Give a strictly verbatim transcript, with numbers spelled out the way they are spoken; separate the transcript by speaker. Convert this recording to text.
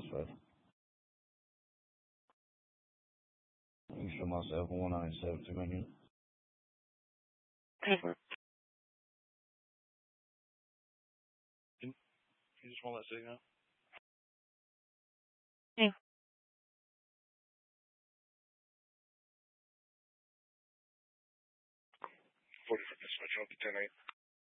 Speaker 1: but you show myself one ninety-seven too many.
Speaker 2: You just want that signal?
Speaker 3: Yeah.
Speaker 2: forty for this switch, I'll be ten eight.